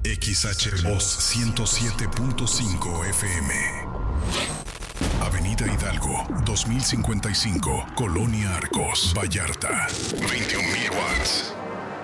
XH Voz 107.5 FM. Avenida Hidalgo, 2055, Colonia Arcos, Vallarta. 21,000 watts.